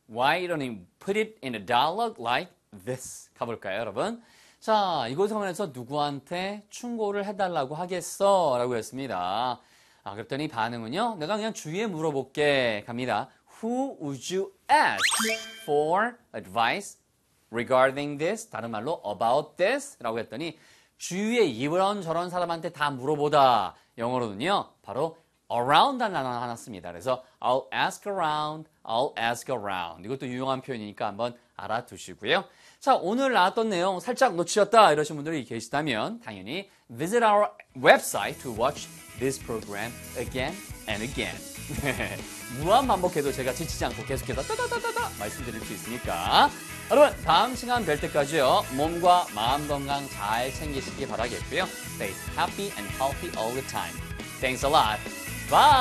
Why don't you put it in a dialogue like this? 가볼까요, 여러분? 자, 이곳 화면에서 누구한테 충고를 해달라고 하겠어? 라고 했습니다. 그랬더니 반응은요, 내가 그냥 주위에 물어볼게. 갑니다. Who would you ask for advice regarding this? 다른 말로 about this? 라고 했더니 주위에 이런저런 사람한테 다 물어보다. 영어로는요, 바로 around라는 단어 하나 씁니다. 그래서 I'll ask around, I'll ask around. 이것도 유용한 표현이니까 한번 알아두시고요. 자, 오늘 나왔던 내용 살짝 놓치셨다 이러신 분들이 계시다면 당연히 visit our website to watch this program again and again. 무한 반복해도 제가 지치지 않고 계속해서 따다다다다 말씀드릴 수 있으니까 여러분 다음 시간 뵐 때까지요. 몸과 마음 건강 잘 챙기시기 바라겠고요. Stay happy and healthy all the time. Thanks a lot. Bye!